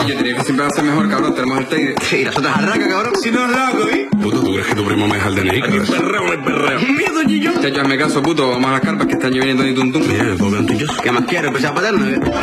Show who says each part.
Speaker 1: Oye, tenía que siempre va a ser mejor, cabrón. Tenemos el té.
Speaker 2: Sí, las otras arracas, cabrón.
Speaker 3: Si no es loco, ¿eh?
Speaker 4: Puto, ¿tú crees que tu primo me deja el DNI?
Speaker 3: Aquí perreo, el perreo.
Speaker 2: Miedo, Gillo.
Speaker 1: Chacho, hazme caso, puto. Vamos a las carpas que están lloviendo ni tuntum.
Speaker 4: Bien, pobre antillos.
Speaker 2: ¿Qué más quieres? ¿Pesado paterno?